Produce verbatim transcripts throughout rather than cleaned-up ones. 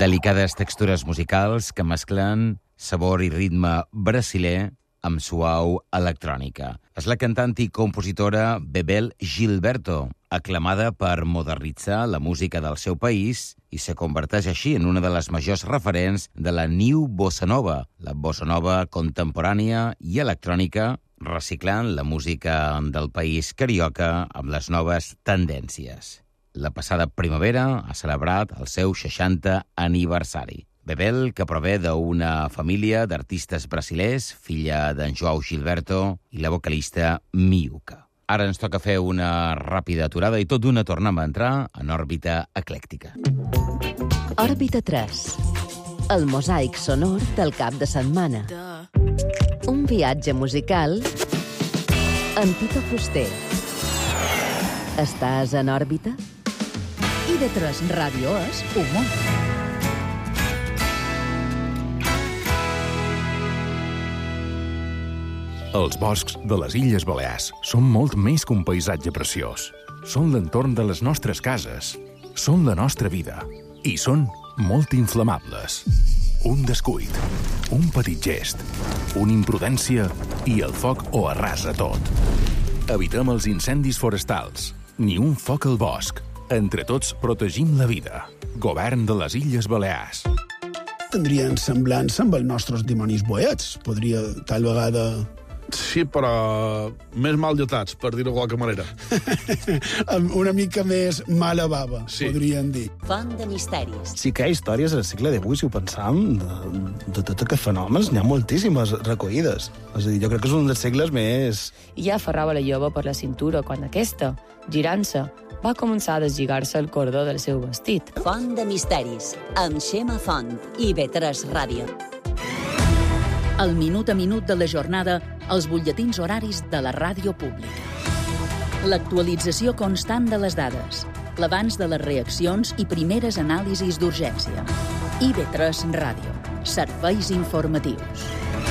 Delicades textures musicals que mesclen sabor i ritme brasiler amb suau electrònica. És la cantant i compositora Bebel Gilberto, aclamada per modernitzar la música del seu país i se converteix així en una de les majors referents de la New Bossa Nova, la bossa nova contemporània i electrònica, reciclant la música del país carioca amb les noves tendències. La passada primavera ha celebrat el seu seixantè aniversari. Bebel, que prové d'una família d'artistes brasilers, filla d'en João Gilberto i la vocalista Miuca. Ara ens toca fer una ràpida aturada i tot d'una tornem a entrar en òrbita eclèctica. Òrbita tres. El mosaic sonor del cap de setmana. Un viatge musical amb Tito Fuster. Estàs en òrbita? I de tres Ràdio és humor. Els boscs de les Illes Balears són molt més que un paisatge preciós. Són l'entorn de les nostres cases, són la nostra vida i són molt inflamables. Un descuit, un petit gest, una imprudència i el foc ho arrasa tot. Evitem els incendis forestals, ni un foc al bosc. Entre tots protegim la vida. Govern de les Illes Balears. Tindrien semblança amb els nostres dimonis boets. Podria, tal vegada... Sí, però més mal dotats, per dir-ho de qualque manera. Una mica més mala bava, sí. Podríem dir. Font de misteris. Sí que hi ha històries al segle divuit, si ho pensam, de, de tots aquests fenòmens. N'hi ha moltíssimes recollides. És a dir, jo crec que és un dels segles més... I ja aferrava la jove per la cintura quan aquesta, girant-se, va començar a deslligar-se el cordó del seu vestit. Font de misteris, amb Xema Font i B tres Ràdio. El minut a minut de la jornada, els butlletins horaris de la ràdio pública. L'actualització constant de les dades, l'abans de les reaccions i primeres anàlisis d'urgència. I B tres Ràdio, serveis informatius.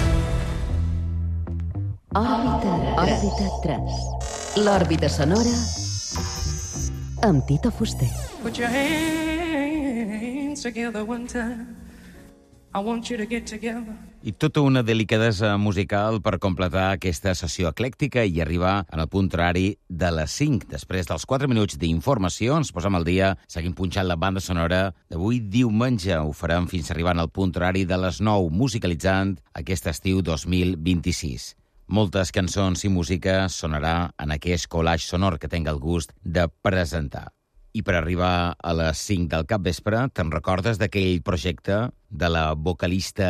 Òrbita, òrbita tres. L'òrbita sonora amb Tito Fuster. Put your hands together one time. I want you to get together. I tota una delicadesa musical per completar aquesta sessió eclèctica i arribar en el punt horari de les cinc. Després dels quatre minuts d'informació, ens posem al dia, seguim punxant la banda sonora d'avui diumenge. Ho farem fins arribant al punt horari de les nou, musicalitzant aquest estiu dos mil vint-i-sis. Moltes cançons i música sonarà en aquest collage sonor que tinc el gust de presentar. I per arribar a les cinc del capvespre, te'n recordes d'aquell projecte de la vocalista